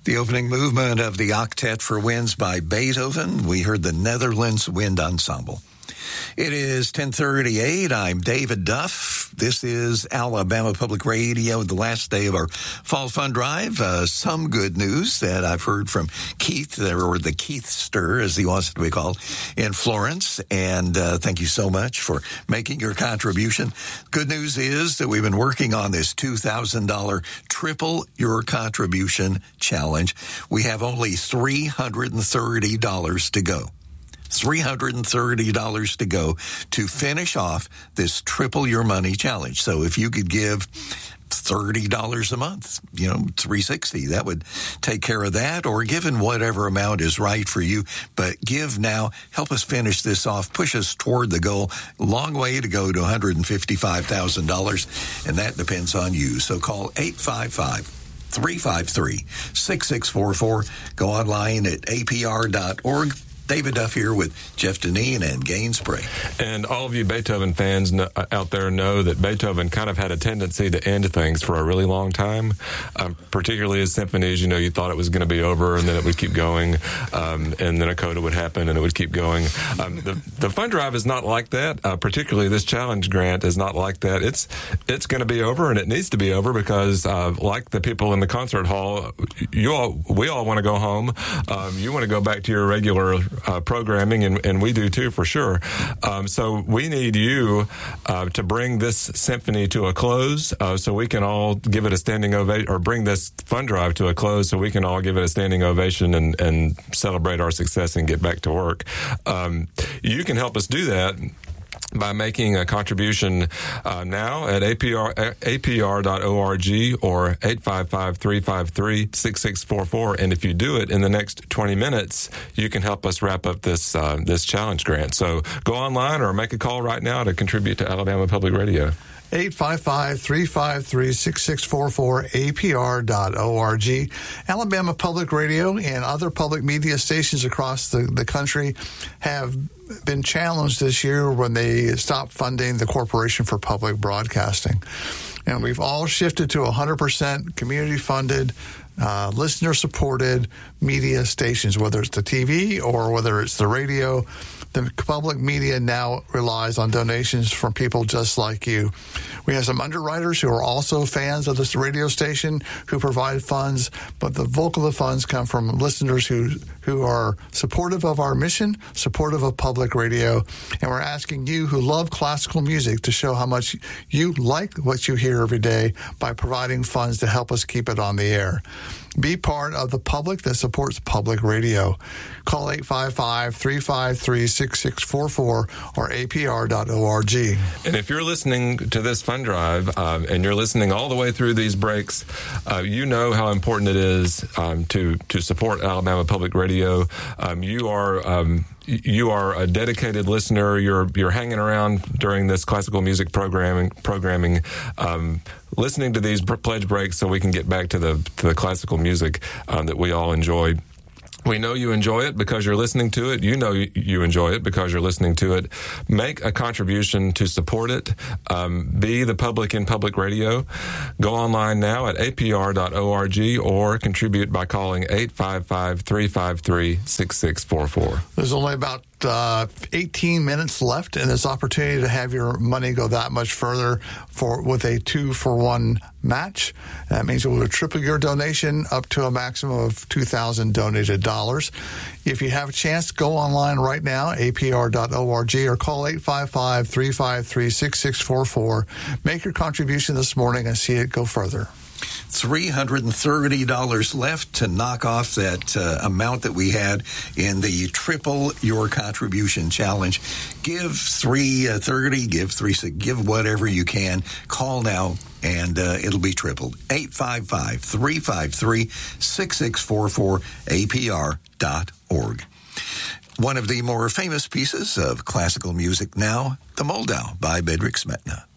The opening movement of the Octet for Winds by Beethoven. We heard the Netherlands Wind Ensemble. It is 10:38. I'm David Duff. This is Alabama Public Radio, the last day of our Fall Fund Drive. Some good news that I've heard from Keith, or the Keithster, as he wants to be called, in Florence. And thank you so much for making your contribution. Good news is that we've been working on this $2,000 Triple Your Contribution Challenge. We have only $330 to go. $330 to go to finish off this Triple Your Money Challenge. So if you could give $30 a month, $360, that would take care of that, or given whatever amount is right for you. But give now, help us finish this off, push us toward the goal. Long way to go to $155,000, and that depends on you. So call 855-353-6644. Go online at apr.org. David Duff here with Jeff Deneen and Gaines Bray. And all of you Beethoven fans out there know that Beethoven kind of had a tendency to end things for a really long time, particularly his symphonies. You thought it was going to be over, and then it would keep going, and then a coda would happen, and it would keep going. The fund drive is not like that, particularly this challenge grant is not like that. It's going to be over, and it needs to be over because, like the people in the concert hall, we all want to go home. You want to go back to your regular programming, and we do too, for sure. So we need you to bring this symphony to a close, so we can all give it a standing ovation, or bring this fund drive to a close so we can all give it a standing ovation and celebrate our success and get back to work. You can help us do that by making a contribution now at apr.org or 855-353-6644. And if you do it in the next 20 minutes, you can help us wrap up this challenge grant. So go online or make a call right now to contribute to Alabama Public Radio. 855-353-6644, apr.org. Alabama Public Radio and other public media stations across the country have been challenged this year when they stopped funding the Corporation for Public Broadcasting. And we've all shifted to 100% community-funded, listener-supported media stations, whether it's the TV or whether it's the radio. The public media now relies on donations from people just like you. We have some underwriters who are also fans of this radio station who provide funds, but the bulk of the funds come from listeners who are supportive of our mission, supportive of public radio, and we're asking you who love classical music to show how much you like what you hear every day by providing funds to help us keep it on the air. Be part of the public that supports public radio. Call 855-353-6644 or apr.org. And if you're listening to this fund drive and you're listening all the way through these breaks, you know how important it is to support Alabama Public Radio. You are a dedicated listener. You're hanging around during this classical music programming, listening to these pledge breaks so we can get back to the classical music that we all enjoy. We know you enjoy it because you're listening to it. You know you enjoy it because you're listening to it. Make a contribution to support it. Be the public in public radio. Go online now at apr.org or contribute by calling 855-353-6644. There's only about 18 minutes left in this opportunity to have your money go that much further with a 2-for-1 match. That means we'll triple your donation up to a maximum of $2,000 donated dollars. If you have a chance, go online right now, apr.org, or call 855-353-6644. Make your contribution this morning and see it go further. $330 left to knock off that amount that we had in the Triple Your Contribution Challenge. Give $330, give whatever you can. Call now, and it'll be tripled. 855-353-6644, apr.org. One of the more famous pieces of classical music now, the Moldau by Bedřich Smetana.